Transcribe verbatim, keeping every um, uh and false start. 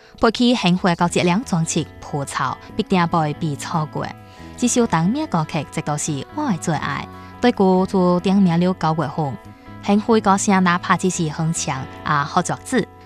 不去幸福到这两装饰铺草，必定不会被错过。这首当名歌曲直到是我的最爱，对歌就定名了九月份。幸福歌声哪怕只是哼唱啊合作子，